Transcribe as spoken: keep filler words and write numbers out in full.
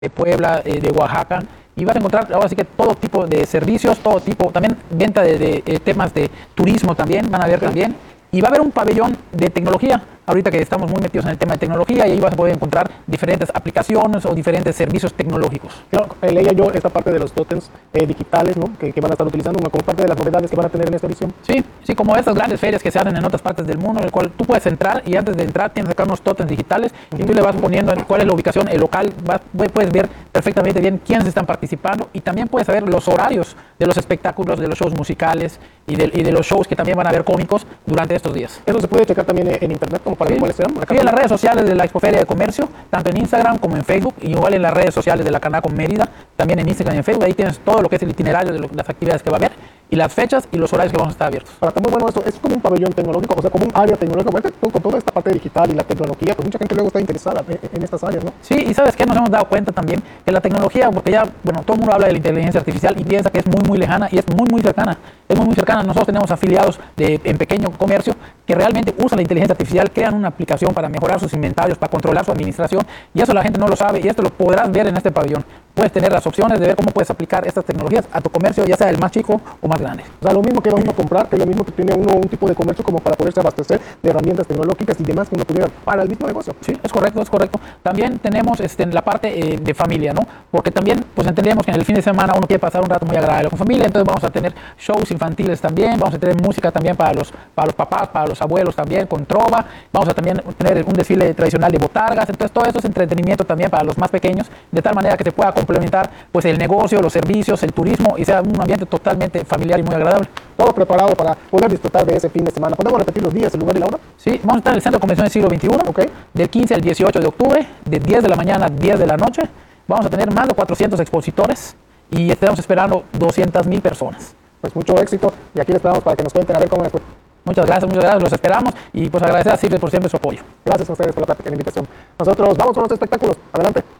de Puebla, eh, de Oaxaca, y vas a encontrar ahora sí que todo tipo de servicios, todo tipo, también venta de, de, eh, temas de turismo también, van a ver también, y va a haber un pabellón de tecnología, ahorita que estamos muy metidos en el tema de tecnología, y ahí vas a poder encontrar diferentes aplicaciones o diferentes servicios tecnológicos. Claro, eh, leía yo esta parte de los tótems eh, digitales, ¿no? Que, que van a estar utilizando como parte de las novedades que van a tener en esta edición. Sí, sí, como estas grandes ferias que se hacen en otras partes del mundo, en el cual tú puedes entrar y antes de entrar tienes que sacar unos tótems digitales y tú le vas poniendo cuál es la ubicación, el local, vas, puedes ver perfectamente bien quiénes están participando y también puedes saber los horarios de los espectáculos, de los shows musicales y de, y de los shows que también van a haber cómicos durante estos días. Eso se puede checar también en internet como para Sí, ver cuáles serán. sí, en las redes sociales de la Expoferia de Comercio, tanto en Instagram como en Facebook, y igual en las redes sociales de la Canaco Mérida, también en Instagram y en Facebook, ahí tienes todo lo que es el itinerario de lo, las actividades que va a haber y las fechas y los horarios que vamos a estar abiertos. Para muy bueno esto, es como un pabellón tecnológico, o sea, como un área tecnológica, bueno, con, con toda esta parte digital y la tecnología, pues mucha gente luego está interesada en, en estas áreas, ¿no? Sí, y ¿sabes qué? Nos hemos dado cuenta también que la tecnología, porque ya, bueno, todo el mundo habla de la inteligencia artificial y piensa que es muy, muy lejana y es muy, muy cercana. Es muy, muy cercana. Nosotros tenemos afiliados de, en pequeño comercio que realmente usan la inteligencia artificial, crean una aplicación para mejorar sus inventarios, para controlar su administración, y eso la gente no lo sabe y esto lo podrás ver en este pabellón. Puedes tener las opciones de ver cómo puedes aplicar estas tecnologías a tu comercio, ya sea el más chico o más grande. O sea, lo mismo que va uno a comprar, que es lo mismo que tiene uno un tipo de comercio como para poderse abastecer de herramientas tecnológicas y demás que uno tuviera para el mismo negocio. Sí, es correcto, es correcto. También tenemos este, la parte eh, de familia, ¿no? Porque también pues entendemos que en el fin de semana uno quiere pasar un rato muy agradable con familia, entonces vamos a tener shows infantiles también, vamos a tener música también para los, para los papás, para los abuelos también, con trova, vamos a también tener un desfile tradicional de botargas, entonces todo eso es entretenimiento también para los más pequeños, de tal manera que se pueda complementar pues el negocio, los servicios, el turismo y sea un ambiente totalmente familiar y muy agradable. Todo preparado para poder disfrutar de ese fin de semana. ¿Podemos repetir los días, el lugar y la hora? Sí, vamos a estar en el Centro de Convenciones Siglo veintiuno, Ok. del quince al dieciocho de octubre, de diez de la mañana a diez de la noche. Vamos a tener más de cuatrocientos expositores y estamos esperando doscientas mil personas. Pues mucho éxito y aquí les esperamos para que nos cuenten a ver cómo les fue. Muchas gracias, muchas gracias, los esperamos y pues agradecer a Silvia por siempre su apoyo. Gracias a ustedes por la, la invitación. Nosotros vamos con los espectáculos. Adelante.